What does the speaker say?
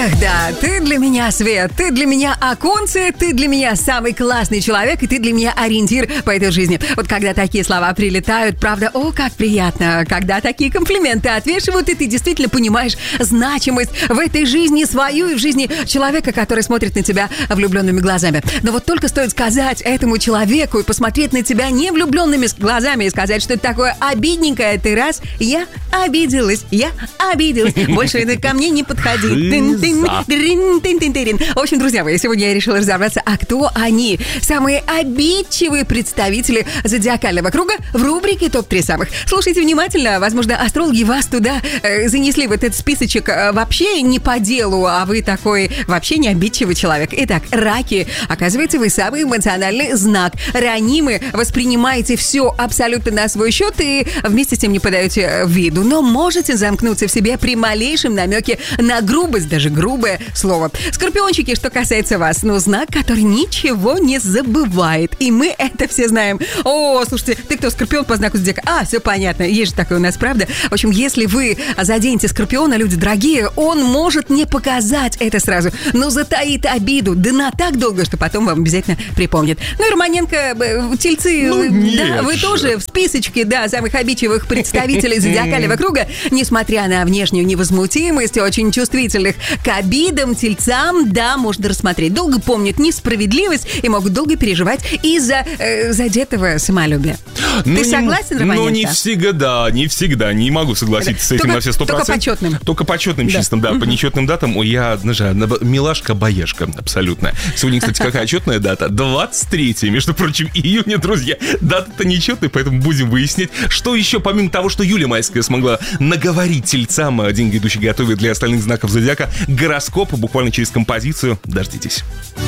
Эх, да, ты для меня свет, ты для меня оконце, ты для меня самый классный человек, и ты для меня ориентир по этой жизни. Вот когда такие слова прилетают, правда, о, как приятно, когда такие комплименты отвешивают, и ты действительно понимаешь значимость в этой жизни свою и в жизни человека, который смотрит на тебя влюбленными глазами. Но вот только стоит сказать этому человеку и посмотреть на тебя не влюбленными глазами и сказать, что это такое обидненькое, ты раз, я обиделась, больше ты ко мне не подходи. В общем, друзья мои, сегодня я решила разобраться, а кто они? Самые обидчивые представители зодиакального круга в рубрике «Топ-3 самых». Слушайте внимательно, возможно, астрологи вас туда занесли в этот списочек вообще не по делу, а вы такой вообще не обидчивый человек. Итак, раки. Оказывается, вы самый эмоциональный знак. Ранимы, воспринимаете все абсолютно на свой счет и вместе с тем не подаете виду, но можете замкнуться в себе при малейшем намеке на грубость, даже грубое слово. Скорпиончики, что касается вас, знак, который ничего не забывает. И мы это все знаем. О, слушайте, ты кто, скорпион по знаку зодиака? Все понятно, есть же такое у нас, правда? В общем, если вы заденете скорпиона, люди дорогие, он может не показать это сразу, но затаит обиду, да на так долго, что потом вам обязательно припомнит. И Романенко, тельцы, да, вы тоже в списочке, да, самых обидчивых представителей зодиакального круга, несмотря на внешнюю невозмутимость, очень чувствительных к обидам, тельцам, да, можно рассмотреть. Долго помнят несправедливость и могут долго переживать из-за задетого самолюбия. Ты согласен, Романенко? Не всегда. Не могу согласиться с этим на все 100%. Только почетным. Только почетным, да. Чистым, да. По нечетным датам я, милашка-боешка, абсолютно. Сегодня, кстати, какая четная дата? 23, между прочим, июня, друзья. Дата-то нечетная, поэтому будем выяснять, что еще, помимо того, что Юлия Майская смогла наговорить тельцам, День грядущий готовит для остальных знаков зодиака, гороскоп буквально через композицию. Дождитесь.